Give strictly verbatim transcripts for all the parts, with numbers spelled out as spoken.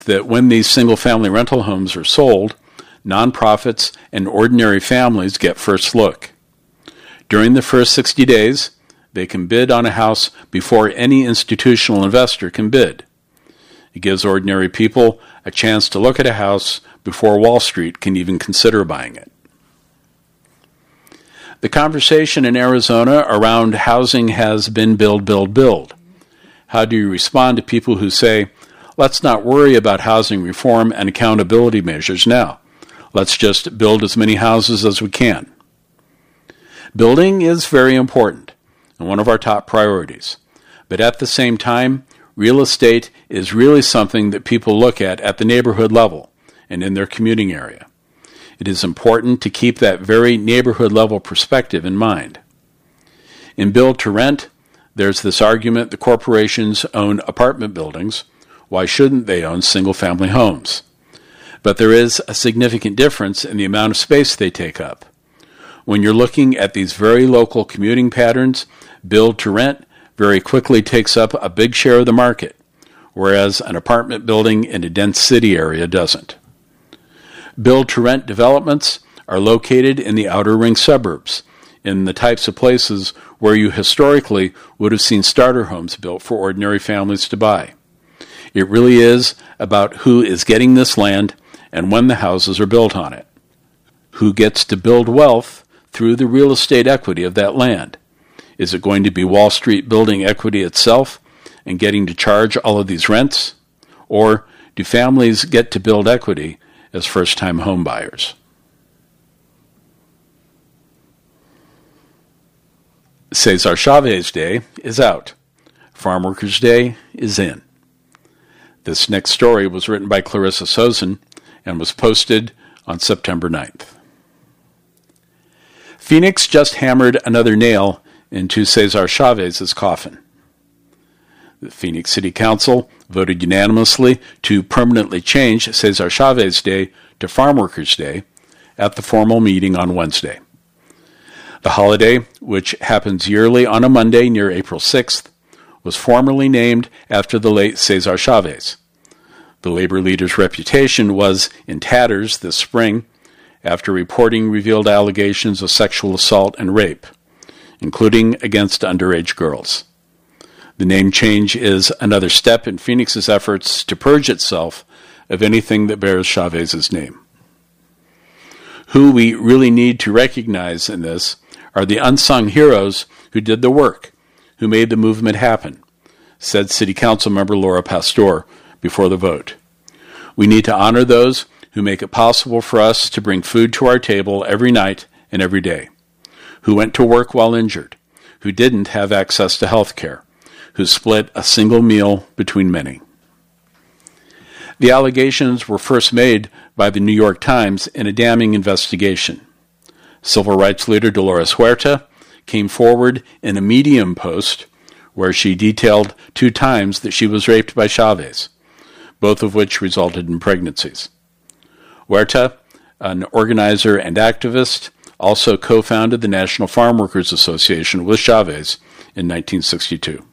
that when these single-family rental homes are sold, nonprofits and ordinary families get first look. During the first sixty days, they can bid on a house before any institutional investor can bid. It gives ordinary people a chance to look at a house before Wall Street can even consider buying it. The conversation in Arizona around housing has been build, build, build. How do you respond to people who say, let's not worry about housing reform and accountability measures now. Let's just build as many houses as we can. Building is very important and one of our top priorities. But at the same time, real estate is really something that people look at at the neighborhood level and in their commuting area. It is important to keep that very neighborhood level perspective in mind. In build to rent, there's this argument that corporations own apartment buildings. Why shouldn't they own single-family homes? But there is a significant difference in the amount of space they take up. When you're looking at these very local commuting patterns, build to rent very quickly takes up a big share of the market, whereas an apartment building in a dense city area doesn't. Build-to-rent developments are located in the outer ring suburbs, in the types of places where you historically would have seen starter homes built for ordinary families to buy. It really is about who is getting this land and when the houses are built on it. Who gets to build wealth through the real estate equity of that land? Is it going to be Wall Street building equity itself and getting to charge all of these rents? Or do families get to build equity as first-time home buyers? Cesar Chavez Day is out. Farm Workers Day is in. This next story was written by Clarissa Sozin and was posted on September ninth. Phoenix just hammered another nail into Cesar Chavez's coffin. The Phoenix City Council voted unanimously to permanently change Cesar Chavez Day to Farm Workers Day at the formal meeting on Wednesday. The holiday, which happens yearly on a Monday near April sixth, was formally named after the late Cesar Chavez. The labor leader's reputation was in tatters this spring after reporting revealed allegations of sexual assault and rape, including against underage girls. The name change is another step in Phoenix's efforts to purge itself of anything that bears Chavez's name. Who we really need to recognize in this are the unsung heroes who did the work, who made the movement happen, said City Council member Laura Pastor before the vote. We need to honor those who make it possible for us to bring food to our table every night and every day, who went to work while injured, who didn't have access to health care, who split a single meal between many. The allegations were first made by the New York Times in a damning investigation. Civil rights leader Dolores Huerta came forward in a Medium post where she detailed two times that she was raped by Chavez, both of which resulted in pregnancies. Huerta, an organizer and activist, also co-founded the National Farm Workers Association with Chavez in nineteen sixty-two.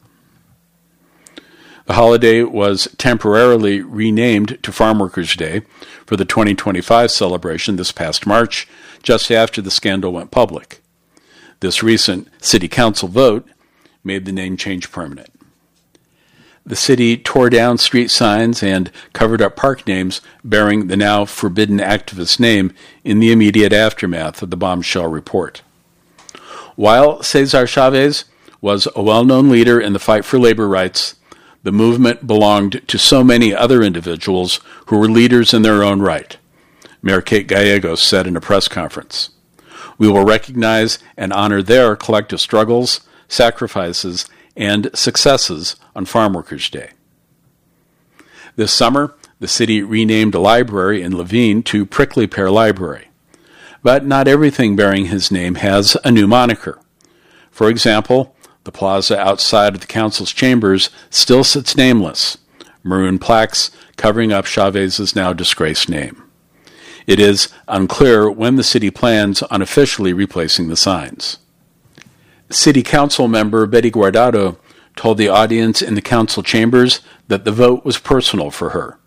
The holiday was temporarily renamed to Farm Workers Day for the twenty twenty-five celebration this past March, just after the scandal went public. This recent City Council vote made the name change permanent. The city tore down street signs and covered up park names bearing the now forbidden activist name in the immediate aftermath of the bombshell report. While Cesar Chavez was a well-known leader in the fight for labor rights, the movement belonged to so many other individuals who were leaders in their own right, Mayor Kate Gallegos said in a press conference. We will recognize and honor their collective struggles, sacrifices, and successes on Farm Workers Day. This summer, the city renamed a library in Levine to Prickly Pear Library. But not everything bearing his name has a new moniker. For example, the plaza outside of the council's chambers still sits nameless, maroon plaques covering up Chavez's now disgraced name. It is unclear when the city plans on officially replacing the signs. City Council member Betty Guardado told the audience in the council chambers that the vote was personal for her.